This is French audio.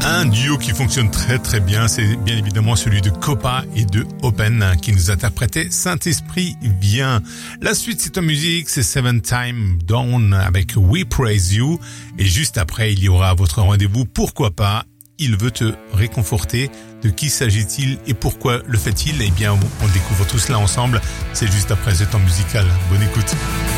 Un duo qui fonctionne très très bien, c'est bien évidemment celui de Copa et de Open qui nous interprétait Saint-Esprit vient. La suite c'est en musique, c'est Seven Time Down avec We Praise You et juste après il y aura votre rendez-vous Pourquoi pas, il veut te réconforter. De qui s'agit-il et pourquoi le fait-il? Eh bien on découvre tout cela ensemble, c'est juste après ce temps musical. Bonne écoute.